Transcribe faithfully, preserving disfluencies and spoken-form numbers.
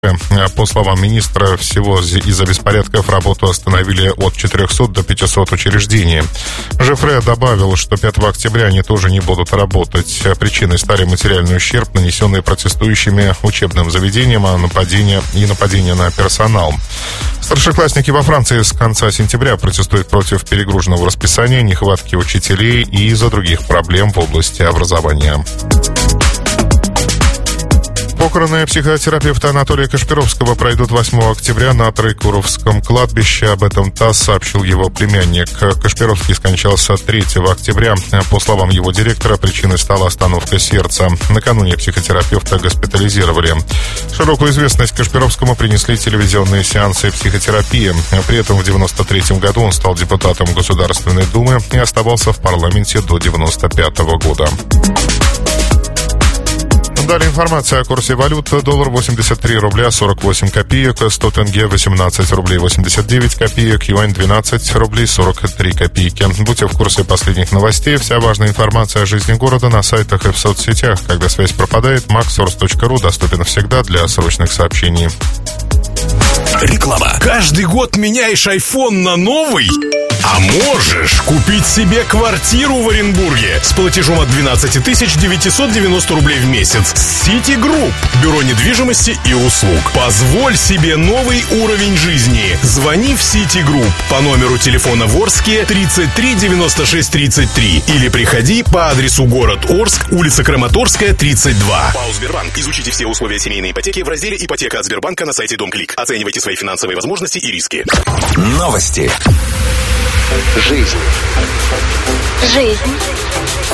По словам министра, всего из-за беспорядков работу остановили от четырехсот до пятисот учреждений. Жофре добавил, что пятого октября они тоже не будут работать. Причиной стали материальный ущерб, нанесенный протестующими учебным заведениям, а нападение и нападение на персонал. Старшеклассники во Франции с конца сентября протестуют против перегруженного расписания, нехватки учителей и из-за других проблем в области образования. Похороны психотерапевта Анатолия Кашпировского пройдут восьмого октября на Троекуровском кладбище. Об этом ТАСС сообщил его племянник. Кашпировский скончался третьего октября. По словам его директора, причиной стала остановка сердца. Накануне психотерапевта госпитализировали. Широкую известность Кашпировскому принесли телевизионные сеансы психотерапии. При этом в девяносто третьем году он стал депутатом Государственной Думы и оставался в парламенте до девяносто пятого года. Далее информация о курсе валют. Доллар восемьдесят три рубля сорок восемь копеек, сто тенге восемнадцать рублей восемьдесят девять копеек, юань двенадцать рублей сорок три копейки. Будьте в курсе последних новостей. Вся важная информация о жизни города на сайтах и в соцсетях. Когда связь пропадает, максорс точка ру доступен всегда для срочных сообщений. Реклама. Каждый год меняешь айфон на новый? А можешь купить себе квартиру в Оренбурге с платежом от двенадцать тысяч девятьсот девяносто рублей в месяц. Citigroup. Бюро недвижимости и услуг. Позволь себе новый уровень жизни. Звони в Citigroup по номеру телефона в Орске тридцать три девяносто шесть тридцать три или приходи по адресу город Орск, улица Краматорская, тридцать два. ПАО «Сбербанк». Изучите все условия семейной ипотеки в разделе «Ипотека от Сбербанка» на сайте Домклик. Оценивайте свои финансовые возможности и риски. Новости. Жизнь. Жизнь.